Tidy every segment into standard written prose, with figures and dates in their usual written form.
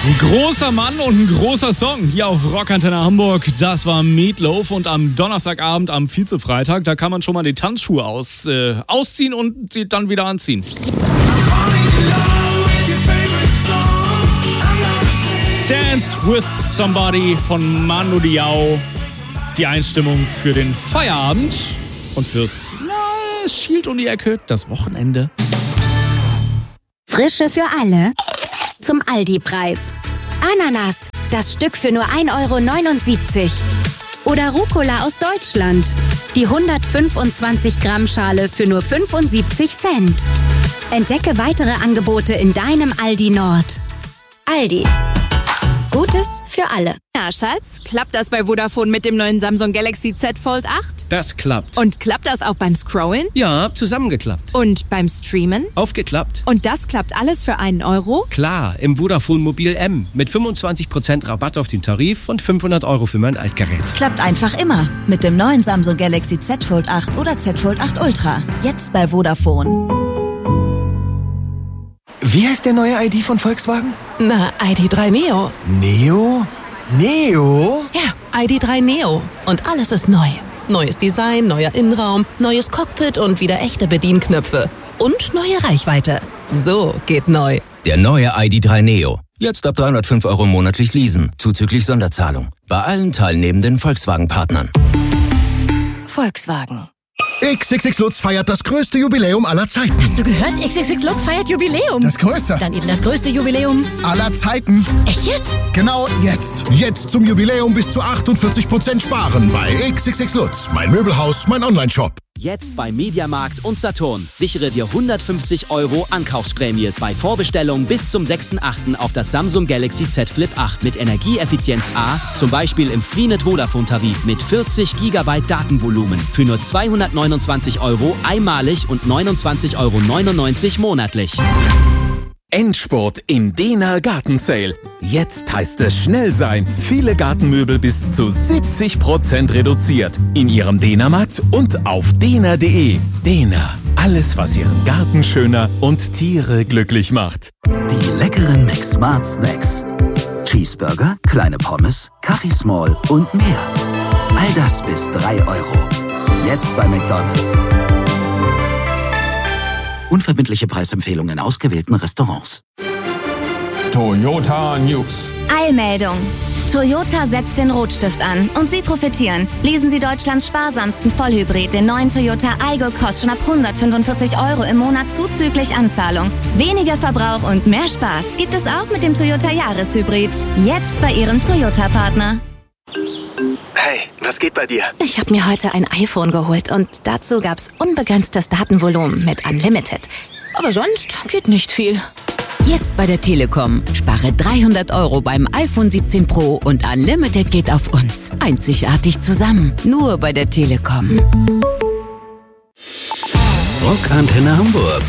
Ein großer Mann und ein großer Song hier auf Rockantenne Hamburg. Das war Meatloaf und am Donnerstagabend, am Vize-Freitag, da kann man schon mal die Tanzschuhe ausziehen und sie dann wieder anziehen. Dance with Somebody von Manu Diao. Die Einstimmung für den Feierabend und fürs, es schielt um die Ecke, das Wochenende. Frische für alle zum Aldi-Preis. Ananas, das Stück für nur 1,79 €. Oder Rucola aus Deutschland, die 125 Gramm Schale für nur 75 Cent. Entdecke weitere Angebote in deinem Aldi Nord. Aldi. Gutes für alle. Ja, Schatz, klappt das bei Vodafone mit dem neuen Samsung Galaxy Z Fold 8? Das klappt. Und klappt das auch beim Scrollen? Ja, zusammengeklappt. Und beim Streamen? Aufgeklappt. Und das klappt alles für 1 €? Klar, im Vodafone Mobil M mit 25% Rabatt auf den Tarif und 500 € für mein Altgerät. Klappt einfach immer mit dem neuen Samsung Galaxy Z Fold 8 oder Z Fold 8 Ultra. Jetzt bei Vodafone. Wie heißt der neue ID von Volkswagen? Na, ID.3 Neo. Neo? Neo? Ja, ID.3 Neo. Und alles ist neu. Neues Design, neuer Innenraum, neues Cockpit und wieder echte Bedienknöpfe. Und neue Reichweite. So geht neu. Der neue ID.3 Neo. Jetzt ab 305 € monatlich leasen, zuzüglich Sonderzahlung. Bei allen teilnehmenden Volkswagen-Partnern. Volkswagen. XXX Lutz feiert das größte Jubiläum aller Zeiten. Hast du gehört? XXX Lutz feiert Jubiläum. Das größte. Dann eben das größte Jubiläum aller Zeiten. Echt jetzt? Genau jetzt. Jetzt zum Jubiläum bis zu 48% sparen bei XXX Lutz. Mein Möbelhaus, mein Onlineshop. Jetzt bei Mediamarkt und Saturn. Sichere dir 150 € Ankaufsprämie bei Vorbestellung bis zum 6.8. auf das Samsung Galaxy Z Flip 8 mit Energieeffizienz A, zum Beispiel im Freenet Vodafone-Tarif mit 40 GB Datenvolumen für nur 229 € einmalig und 29,99 € monatlich. Endspurt im Dena Gartensale. Jetzt heißt es schnell sein. Viele Gartenmöbel bis zu 70% reduziert. In Ihrem Dena-Markt und auf dena.de. Dena. Alles, was Ihren Garten schöner und Tiere glücklich macht. Die leckeren McSmart Snacks. Cheeseburger, kleine Pommes, Kaffee Small und mehr. All das bis 3 €. Jetzt bei McDonald's. Unverbindliche Preisempfehlungen in ausgewählten Restaurants. Toyota News. Eilmeldung. Toyota setzt den Rotstift an und Sie profitieren. Lesen Sie Deutschlands sparsamsten Vollhybrid, den neuen Toyota Aygo, kostet schon ab 145 € im Monat zuzüglich Anzahlung. Weniger Verbrauch und mehr Spaß gibt es auch mit dem Toyota Jahreshybrid. Jetzt bei Ihrem Toyota-Partner. Hey, was geht bei dir? Ich habe mir heute ein iPhone geholt und dazu gab's unbegrenztes Datenvolumen mit Unlimited. Aber sonst geht nicht viel. Jetzt bei der Telekom. Spare 300 € beim iPhone 17 Pro und Unlimited geht auf uns. Einzigartig zusammen. Nur bei der Telekom. Rockantenne Hamburg.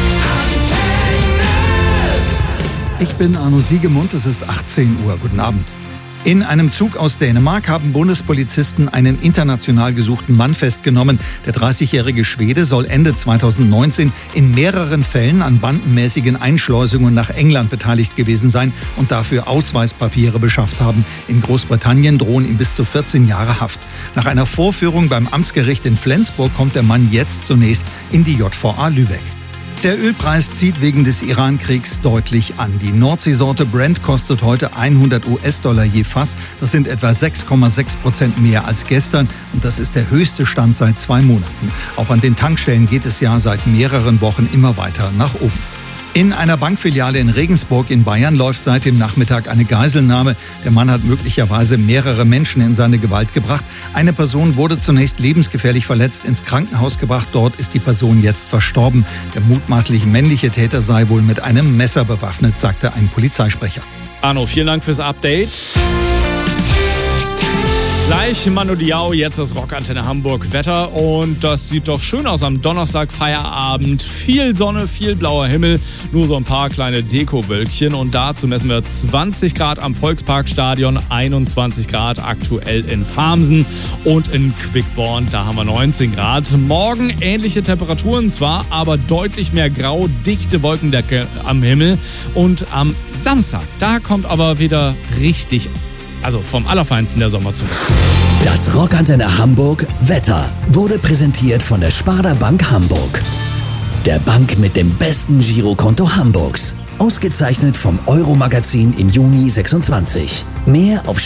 Ich bin Arno Siegemund, es ist 18 Uhr. Guten Abend. In einem Zug aus Dänemark haben Bundespolizisten einen international gesuchten Mann festgenommen. Der 30-jährige Schwede soll Ende 2019 in mehreren Fällen an bandenmäßigen Einschleusungen nach England beteiligt gewesen sein und dafür Ausweispapiere beschafft haben. In Großbritannien drohen ihm bis zu 14 Jahre Haft. Nach einer Vorführung beim Amtsgericht in Flensburg kommt der Mann jetzt zunächst in die JVA Lübeck. Der Ölpreis zieht wegen des Iran-Kriegs deutlich an. Die Nordseesorte Brent kostet heute 100 US-Dollar je Fass. Das sind etwa 6,6% mehr als gestern. Und das ist der höchste Stand seit 2 Monaten. Auch an den Tankstellen geht es ja seit mehreren Wochen immer weiter nach oben. In einer Bankfiliale in Regensburg in Bayern läuft seit dem Nachmittag eine Geiselnahme. Der Mann hat möglicherweise mehrere Menschen in seine Gewalt gebracht. Eine Person wurde zunächst lebensgefährlich verletzt ins Krankenhaus gebracht. Dort ist die Person jetzt verstorben. Der mutmaßlich männliche Täter sei wohl mit einem Messer bewaffnet, sagte ein Polizeisprecher. Arno, vielen Dank fürs Update. Gleich Manu Diao, jetzt das Rockantenne Hamburg Wetter und das sieht doch schön aus am Donnerstag Feierabend. Viel Sonne, viel blauer Himmel, nur so ein paar kleine Dekowölkchen und dazu messen wir 20 Grad am Volksparkstadion, 21 Grad aktuell in Farmsen und in Quickborn, da haben wir 19 Grad. Morgen ähnliche Temperaturen zwar, aber deutlich mehr grau, dichte Wolkendecke am Himmel und am Samstag, da kommt aber wieder richtig, also vom Allerfeinsten der Sommer zurück. Das Rockantenne Hamburg Wetter wurde präsentiert von der Sparda Bank Hamburg. Der Bank mit dem besten Girokonto Hamburgs. Ausgezeichnet vom Euro-Magazin im Juni 26. Mehr auf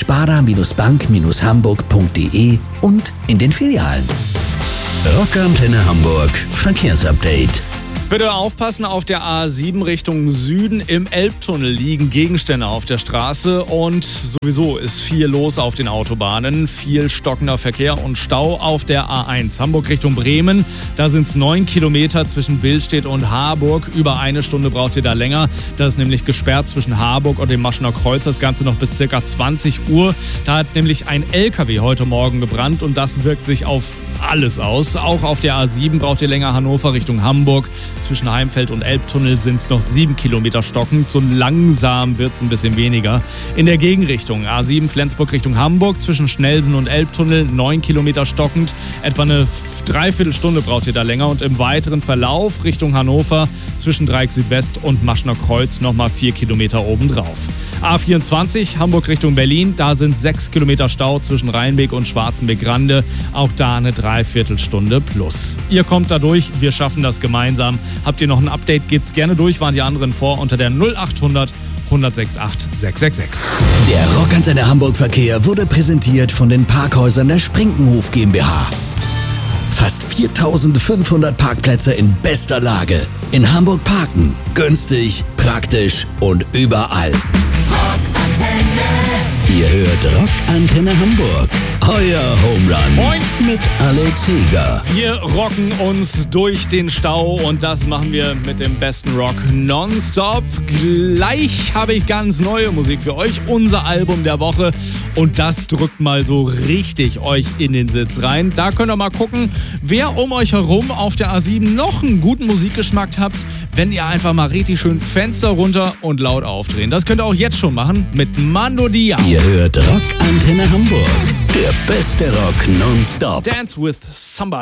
sparda-bank-hamburg.de und in den Filialen. Rockantenne Hamburg Verkehrsupdate. Bitte aufpassen, auf der A7 Richtung Süden im Elbtunnel liegen Gegenstände auf der Straße und sowieso ist viel los auf den Autobahnen. Viel stockender Verkehr und Stau auf der A1 Hamburg Richtung Bremen. Da sind es 9 Kilometer zwischen Billstedt und Harburg. Über eine Stunde braucht ihr da länger. Das ist nämlich gesperrt zwischen Harburg und dem Maschener Kreuz. Das Ganze noch bis ca. 20 Uhr. Da hat nämlich ein LKW heute Morgen gebrannt und das wirkt sich auf alles aus. Auch auf der A7 braucht ihr länger Hannover Richtung Hamburg. Zwischen Heimfeld und Elbtunnel sind es noch 7 Kilometer stockend. So langsam wird es ein bisschen weniger. In der Gegenrichtung A7 Flensburg Richtung Hamburg zwischen Schnellsen und Elbtunnel 9 Kilometer stockend. Etwa eine Dreiviertelstunde braucht ihr da länger. Und im weiteren Verlauf Richtung Hannover zwischen Dreieck Südwest und Maschener Kreuz nochmal 4 Kilometer obendrauf. A24 Hamburg Richtung Berlin, da sind 6 Kilometer Stau zwischen Rheinbeek und Schwarzenbeck-Grande. Auch da eine Dreiviertelstunde plus. Ihr kommt da durch, wir schaffen das gemeinsam. Habt ihr noch ein Update, gebt's gerne durch, waren die anderen vor unter der 0800 1068 666. Der Rockantenne Hamburg Verkehr wurde präsentiert von den Parkhäusern der Sprinkenhof GmbH. Fast 4.500 Parkplätze in bester Lage. In Hamburg parken. Günstig, praktisch und überall. Ihr hört Rockantenne Hamburg. Euer Home Run. Moin. Mit Alex Heger. Wir rocken uns durch den Stau und das machen wir mit dem besten Rock nonstop. Gleich habe ich ganz neue Musik für euch, unser Album der Woche und das drückt mal so richtig euch in den Sitz rein. Da könnt ihr mal gucken, wer um euch herum auf der A7 noch einen guten Musikgeschmack habt, wenn ihr einfach mal richtig schön Fenster runter und laut aufdrehen. Das könnt ihr auch jetzt schon machen mit Manu Diao. Ihr hört Rockantenne Hamburg. Der beste Rock nonstop. Dance with Somebody.